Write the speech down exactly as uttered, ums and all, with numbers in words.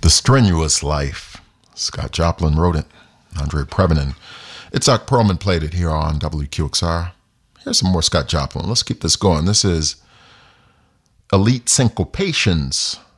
The Strenuous Life. Scott Joplin wrote it. Andre Previn and Itzhak Perlman played it here on W Q X R. Here's some more Scott Joplin. Let's keep this going. This is Elite Syncopations.